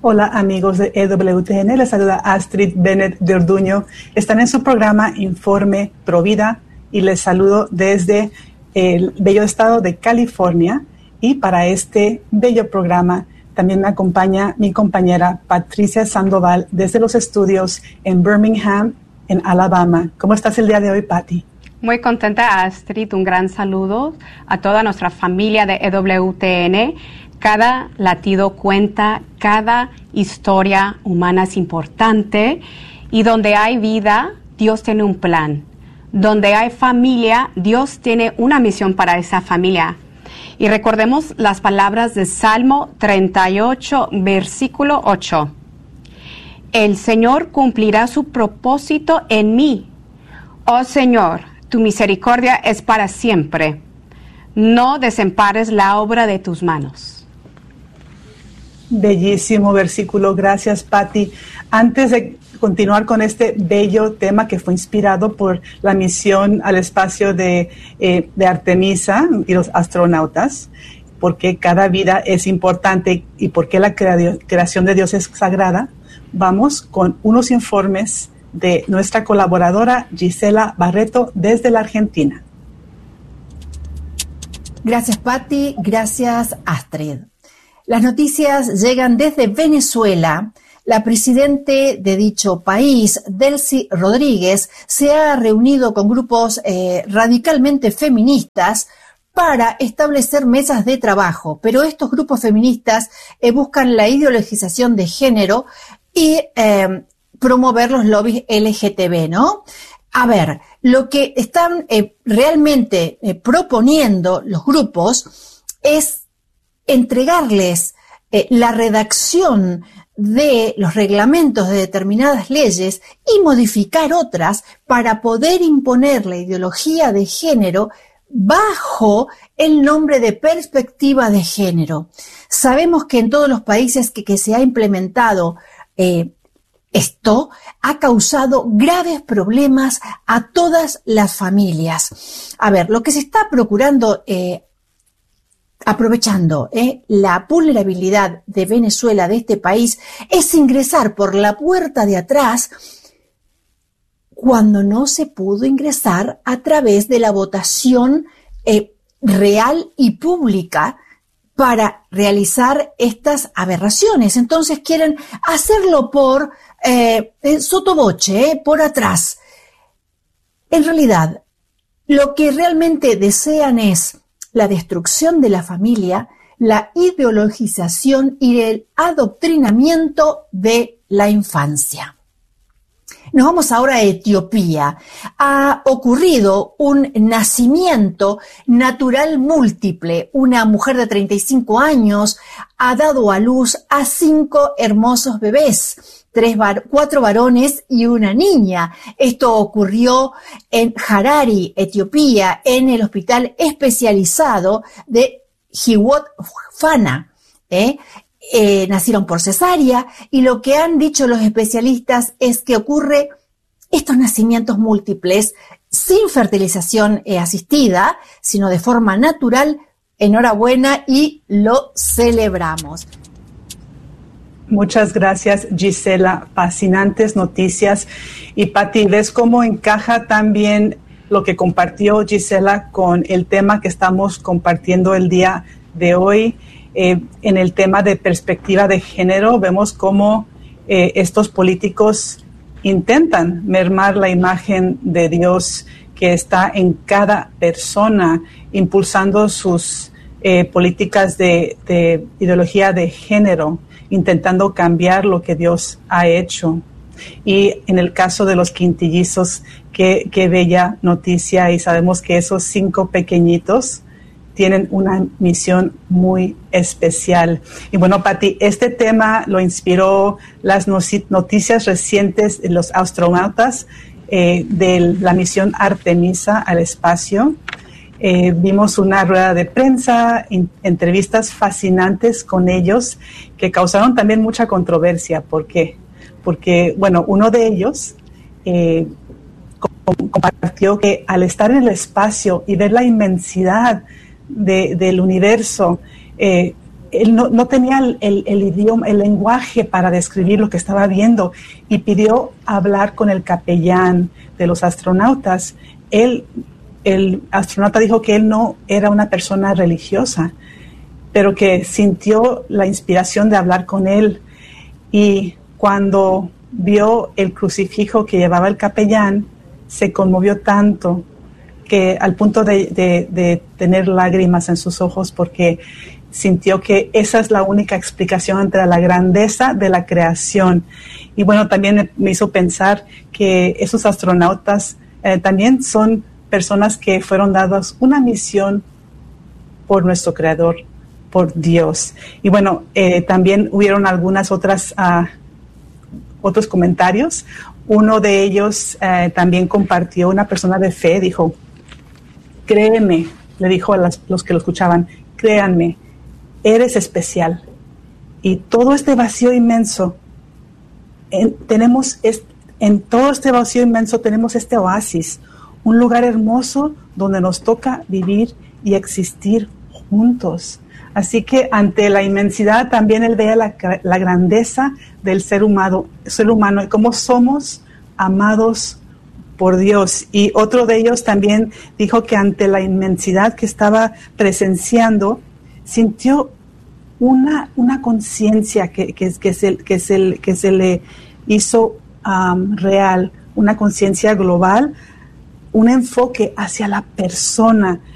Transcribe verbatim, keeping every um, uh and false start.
Hola amigos de E W T N, les saluda Astrid Bennett de Orduño. Están en su programa Informe Provida y les saludo desde el bello estado de California. Y para este bello programa también me acompaña mi compañera Patricia Sandoval desde los estudios en Birmingham, en Alabama. ¿Cómo estás el día de hoy, Patti? Muy contenta, Astrid. Un gran saludo a toda nuestra familia de E W T N. Cada latido cuenta, cada historia humana es importante y donde hay vida, Dios tiene un plan. Donde hay familia, Dios tiene una misión para esa familia. Y recordemos las palabras de Salmo treinta y ocho, versículo ocho. El Señor cumplirá su propósito en mí. Oh Señor, tu misericordia es para siempre. No desempares la obra de tus manos. Bellísimo versículo, gracias Patti. Antes de continuar con este bello tema que fue inspirado por la misión al espacio de, eh, de Artemisa y los astronautas, porque cada vida es importante y porque la crea- creación de Dios es sagrada, vamos con unos informes de nuestra colaboradora Gisela Barreto desde la Argentina. Gracias Patti, gracias Astrid. Las noticias llegan desde Venezuela. La presidente de dicho país, Delcy Rodríguez, se ha reunido con grupos eh, radicalmente feministas para establecer mesas de trabajo, pero estos grupos feministas eh, buscan la ideologización de género y eh, promover los lobbies L G T B, ¿no? A ver, lo que están eh, realmente eh, proponiendo los grupos es entregarles eh, la redacción de los reglamentos de determinadas leyes y modificar otras para poder imponer la ideología de género bajo el nombre de perspectiva de género. Sabemos que en todos los países que, que se ha implementado eh, esto ha causado graves problemas a todas las familias. A ver, lo que se está procurando eh, aprovechando eh, la vulnerabilidad de Venezuela, de este país, es ingresar por la puerta de atrás cuando no se pudo ingresar a través de la votación eh, real y pública para realizar estas aberraciones. Entonces quieren hacerlo por eh, sotoboche, eh, por atrás. En realidad, lo que realmente desean es la destrucción de la familia, la ideologización y el adoctrinamiento de la infancia. Nos vamos ahora a Etiopía. Ha ocurrido un nacimiento natural múltiple. Una mujer de treinta y cinco años ha dado a luz a cinco hermosos bebés. Tres var- cuatro varones y una niña. Esto ocurrió en Harare, Etiopía, en el hospital especializado de Hiwot Fana. ¿eh? Eh, nacieron por cesárea y lo que han dicho los especialistas es que ocurre estos nacimientos múltiples sin fertilización eh, asistida, sino de forma natural. Enhorabuena y lo celebramos. Muchas gracias, Gisela. Fascinantes noticias. Y Patti, ¿ves cómo encaja también lo que compartió Gisela con el tema que estamos compartiendo el día de hoy? Eh, en el tema de perspectiva de género, vemos cómo eh, estos políticos intentan mermar la imagen de Dios que está en cada persona, impulsando sus eh, políticas de, de ideología de género, intentando cambiar lo que Dios ha hecho. Y en el caso de los quintillizos, qué, qué bella noticia, y sabemos que esos cinco pequeñitos tienen una misión muy especial. Y bueno, Patti, este tema lo inspiró las noticias recientes de los astronautas eh, de la misión Artemisa al espacio. Eh, vimos una rueda de prensa, in, entrevistas fascinantes con ellos que causaron también mucha controversia. ¿Por qué? Porque, bueno, uno de ellos eh, compartió que al estar en el espacio y ver la inmensidad de, del universo, eh, él no, no tenía el, el, el idioma, el lenguaje para describir lo que estaba viendo y pidió hablar con el capellán de los astronautas. Él, el astronauta dijo que él no era una persona religiosa, pero que sintió la inspiración de hablar con él. Y cuando vio el crucifijo que llevaba el capellán, se conmovió tanto que al punto de, de, de tener lágrimas en sus ojos, porque sintió que esa es la única explicación entre la grandeza de la creación. Y bueno, también me hizo pensar que esos astronautas eh, también son personas que fueron dadas una misión por nuestro Creador, por Dios. Y bueno, eh, también hubieron algunas otras uh, otros comentarios. Uno de ellos eh, también compartió, una persona de fe, dijo: créeme, le dijo a las, los que lo escuchaban, créanme, eres especial. Y todo este vacío inmenso, en, tenemos est, en todo este vacío inmenso tenemos este oasis, un lugar hermoso donde nos toca vivir y existir juntos. Así que ante la inmensidad también él veía la, la grandeza del ser humano, ser humano y cómo somos amados por Dios. Y otro de ellos también dijo que ante la inmensidad que estaba presenciando, sintió una, una conciencia que, que, que, se, que, se, que se le hizo um, real, una conciencia global, un enfoque hacia la persona,